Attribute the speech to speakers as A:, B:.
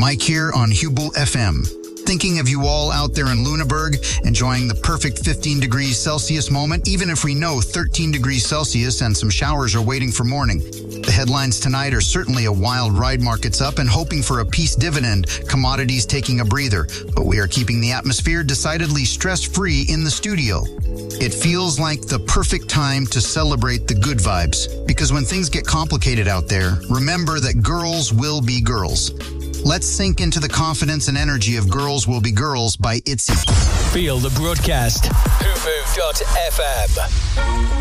A: Mike here on Hubel FM. Thinking of you all out there in Lüneburg, enjoying the perfect 15 degrees Celsius moment, even if we know 13 degrees Celsius and some showers are waiting for morning. The headlines tonight are certainly a wild ride markets up and hoping for a peace dividend, commodities taking a breather, but we are keeping the atmosphere decidedly stress-free in the studio. It feels like the perfect time to celebrate the good vibes, because when things get complicated out there, remember that girls will be girls. Let's sink into the confidence and energy of Girls Will Be Girls by ITZY.
B: Feel the broadcast. Hubu.fm.